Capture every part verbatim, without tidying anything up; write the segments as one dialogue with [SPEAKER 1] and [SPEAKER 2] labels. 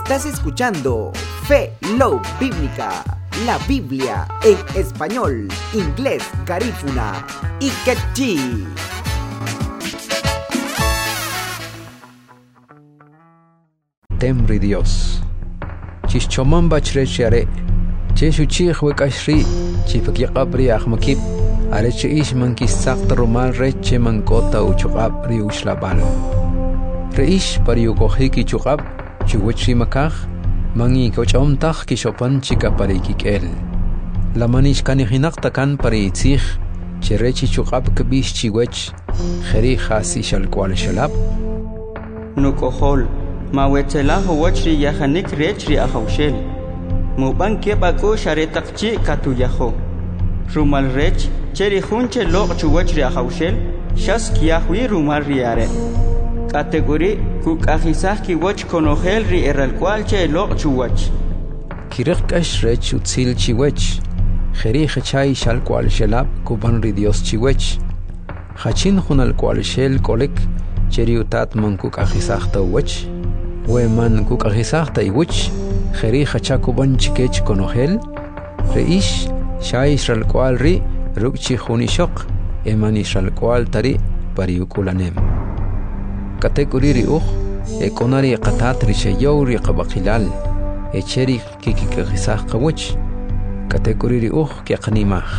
[SPEAKER 1] Estás escuchando Fe Love Bíblica, la Biblia en español, inglés, garífuna y quechí.
[SPEAKER 2] Temri Dios. Chischoman bachrech yare. Cheshuchich wekashri. Chifakiyabri ahmakip. Areche ish mankisakt rumal reche mankota uchukab riushlabal. Reish pariukohiki chukab. Chuwechri makach. Mangi kochomtach kishopan chika parikikel. La manish kanihinaktakan pariitzich. Cherechi chukab kabish chiwech. Kheri khasi shalkwal shalab.
[SPEAKER 3] Nukohol. Mawetelaho wachri yahanik rechri ahaushel. Muban kebako sharetakchi katuyaho. Rumal rech, cheri hunche lok chuwachri ahaushel. Shas kiahui rumal riare. Category kuk ahisaki wach konohel ri eralqualche lok chuwach.
[SPEAKER 2] Kirikash rech utzil chiwech. Kheri khachai shalkwal shelab kuban ri Dios chiwech. Khachin hunal kwal shel kolek. Cheri utat mankuk ahisakta wach. Weman kuk ahisakta iwich, kheri khachaku banchikech konohel, reish, shay ishral kwal ri, rukchi hunishok, eman ishral kwal tari, pariukulanem. Kategori ri uch, ekonari qatat ri shayow ri qabakilal, echeri kikikahisak wich, kategori ri uch kiaqnimah.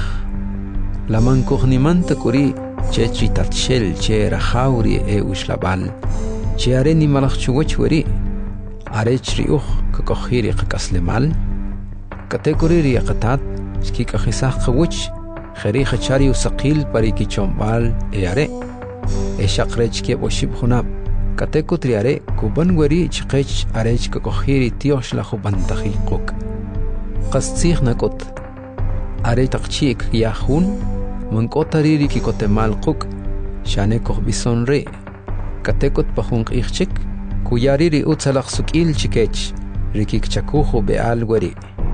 [SPEAKER 2] Laman kuhnimanta kuri, chechi tatshel che rahauri e ushlabal. Cheare ni malach chuwech weri. Arech riuch kakohiri kakaslemal. Kategori ri qatat ski kahisaq qawich. Kheri khachari usaqil pariki chombal e are. E shaqrech ke boshib khunab. Kategori are kuban weri chqech arech kakohiri tiosh la khuban tahiquk. Qastsih nakot. Are taqchik yahun mankotari ri ki kotemal quk. Shane koh bison re. Katekot pahung ichchik, kuyari ri utzalak sukil chikech, rikik chakujo beal weri.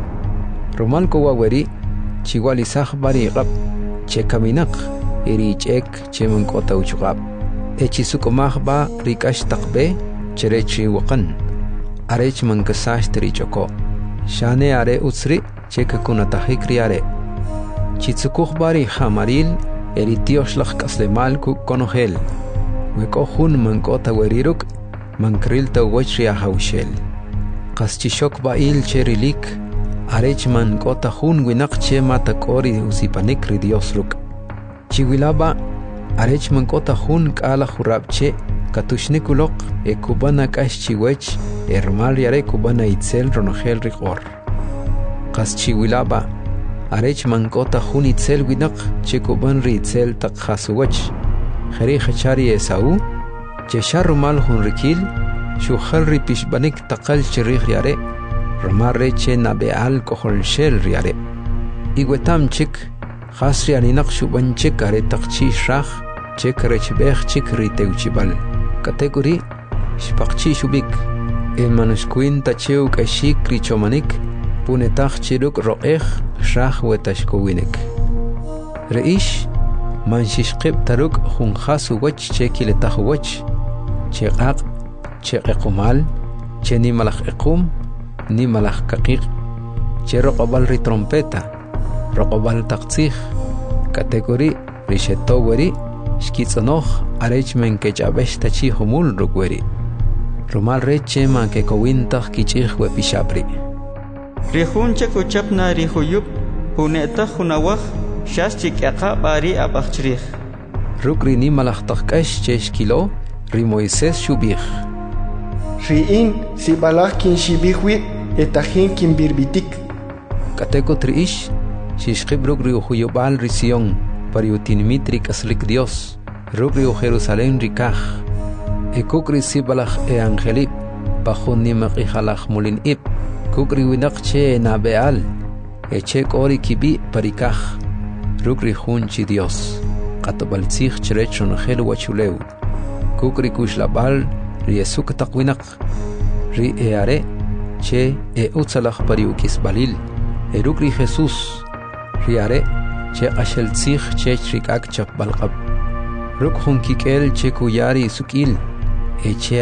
[SPEAKER 2] Romal kowa weri, chiwali sah bari gab, che kaminak, iri chek che mankota uchugab. Echi sukumah ba rikash takbe, cherechi wakan. Arech mankasash teri choko. Shane are utsri, che kakunatahik riare. Chitsukuh bari hamaril, eri tioshlach kaslemal kuk konohel. Wekohun mankota weriruk, mankrilta wachri ahaushel. Qaschishok bail cherilik, arech mankota hun winak che matakori usipanik ri Diosruk. Chiwilaba, arech mankota hun kala hurabche, katushnikulok, e kubana kash chiwech, ermal yare kubana itzel ronogel rigor. Qaschiwilaba, arech mankota hun itzel winak, che kuban ri itzel takhasuwech. Kheri khachari Esau, che sharumal hunrikil, shukhal ripish banik takal chirih riare, ramar reche nabeal kohol shel riare. Igwetam chik, khasri aninak shuban chik are takchi shrach, chik rechbech chik riteuchibal. Kategori, shpakchi shubik, el manuskuin tacheu kashik richomanik, punetach chiruk roech, shrach wetashkowinek. Reish, Manshishqib taruk hunhasu wach che kiletahu wach che qaq che qqumal che ni malach iqum ni malach kaqiq che roqobal ri trompeta roqobal taqtzih kategori risheto weri shkitsonoh arech men ke chabesh tachi humul rukweri rumal reche man ke kowintah kichih we pishapri
[SPEAKER 3] Rihunche kuchapna rihuyup huneta hunawah Shas chikyaka bari abachtrich.
[SPEAKER 2] Rukri ni malachtakkash chesh kilo, ri Moisés shubich.
[SPEAKER 4] Riin si balach kin shibihwi etahin kin birbitik.
[SPEAKER 2] Kateko triish, shishkib rukri uhuyobal ri Sion, pariutinmitri kaslik Dios, rukri u Jerusalén rikach. Ekukri si balach e angelip, bajun ni maqihalach mulin ip, kukri winakche na beal, echek ori kibi parikach. Rukri hunchi Dios, katabaltzich cherechon hel wachuleu, kukri kushlabal, riesuk takwinak, ri eare, che e utzalach pariukis balil, e rukri Jesus, riare, che asheltzich che trikak chap balqab, ruk hunkikel che kuyari sukil, e che